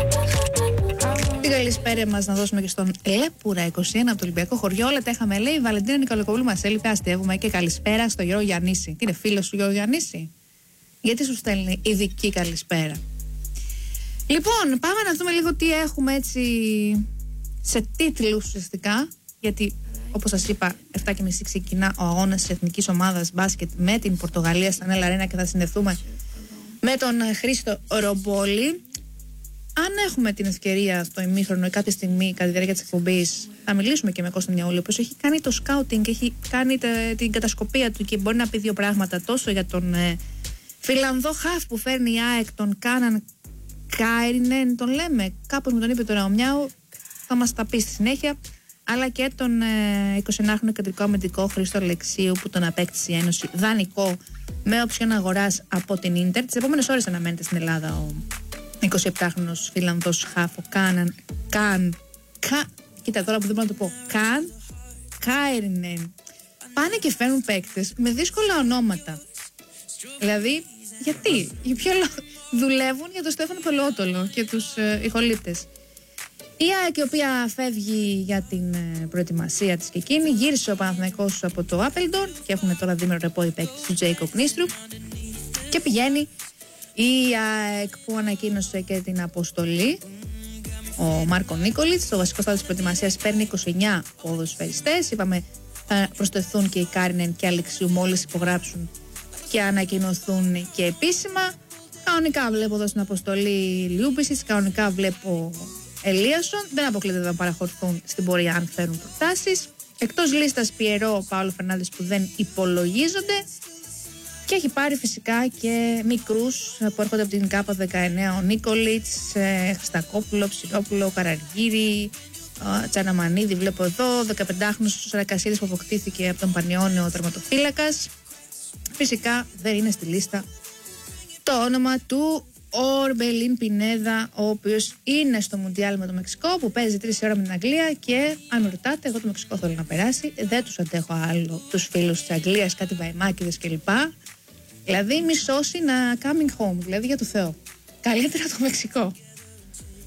Την καλησπέρα μας να δώσουμε και στον Λέπουρα 21 από το Ολυμπιακό Χωριό. Όλα τα είχαμε, λέει. Η Βαλεντίνα Νικολακοπούλου μας έλειπε. Αστεύουμε και καλησπέρα στο Γιώργο Γιαννίση. Τι είναι, φίλος σου Γιώργο Γιαννίση? Γιατί σου στέλνει ειδική καλησπέρα? Λοιπόν, πάμε να δούμε λίγο τι έχουμε έτσι σε τίτλους ουσιαστικά. Γιατί, όπως σας είπα, 7:30 ξεκινά ο αγώνας της εθνικής ομάδας μπάσκετ με την Πορτογαλία στα Νέλα Αρένα και θα συνδεθούμε με τον Χρήστο Ρομπόλη. Αν έχουμε την ευκαιρία στο ημίχρονο ή κάποια στιγμή κατά τη διάρκεια της εκπομπής, θα μιλήσουμε και με Κώστα Νιαούλη, ο οποίος έχει κάνει το σκάουτινγκ και έχει κάνει την κατασκοπία του και μπορεί να πει δύο πράγματα τόσο για τον Φιλανδό χαφ που φέρνει η ΑΕΚ, τον Κάναν Κάιρινεν, τον λέμε, κάπως μου τον είπε τώρα ο Μιάου, θα μας τα πει στη συνέχεια, αλλά και τον 29χρονο κεντρικό αμυντικό Χρήστο Αλεξίου που τον απέκτησε η Ένωση δανεικό με όψιον αγοράς από την Ίντερ. Τις επόμενες ώρες αναμένεται στην Ελλάδα ο 27χρονος Φιλανδός χαφ, ο κοίτα τώρα που δεν μπορώ να το πω, Κάιρινεν. Πάνε και φέρνουν παίκτες με δύσκολα ονόματα. Δηλαδή, γιατί, για ποιο λόγο? Δουλεύουν για τον Στέφανο Πελότολο και τους ηχολήπτες. Η ΑΕΚ, η οποία φεύγει για την προετοιμασία της και εκείνη, γύρισε ο Παναθηναϊκός από το Άπελντον και έχουν τώρα δίμερο ρεπό οι παίκτες του Τζέικοπ Νίστρουπ και πηγαίνει η ΑΕΚ που ανακοίνωσε και την αποστολή. Ο Μάρκο Νίκολιτς, το βασικό στάδιο της προετοιμασίας, παίρνει 29 ποδοσφαιριστές. Είπαμε θα προσθεθούν και οι Κάρινεν και Αλεξίου μόλις υπογράψουν και ανακοινωθούν και επίσημα. Κανονικά βλέπω εδώ στην αποστολή Λιούμπισιτς, κανονικά βλέπω Ελίασον. Δεν αποκλείται να παραχωρηθούν στην πορεία αν φέρουν προτάσεις. Εκτός λίστας Πιερό, Παόλο Φερνάνδες που δεν υπολογίζονται. Και έχει πάρει φυσικά και μικρούς που έρχονται από την ΚΑΠΑ 19, ο Νίκολιτς, Χριστακόπουλο, Ψηρόπουλο, Καραργύρη, Τσαναμανίδη βλέπω εδώ, 15χρονος ο Σαρακασίδης που αποκτήθηκε από τον Πανιώνιο ο τερματοφύλακας. Φυσικά δεν είναι στη λίστα το όνομα του Ορμπελίν Πινέδα, ο οποίος είναι στο Μουντιάλ με το Μεξικό που παίζει 3 ώρα με την Αγγλία και αν με ρωτάτε, εγώ το Μεξικό θέλω να περάσει, δεν τους αντέχω άλλο τους φίλους της Αγγλίας, κάτι βαϊμάκηδες κλπ. Δηλαδή μη σώσει να coming home, δηλαδή για το Θεό. Καλύτερα το Μεξικό.